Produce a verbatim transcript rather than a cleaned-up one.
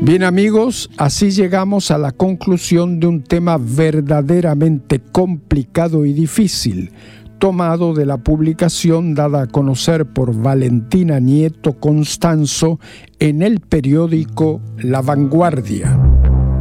Bien amigos, así llegamos a la conclusión de un tema verdaderamente complicado y difícil, tomado de la publicación dada a conocer por Valentina Nieto Constanzo en el periódico La Vanguardia.